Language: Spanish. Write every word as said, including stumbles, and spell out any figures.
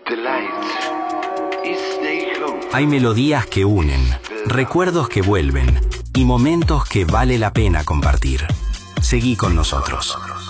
Hay melodías que unen, recuerdos que vuelven y momentos que vale la pena compartir. Seguí con nosotros.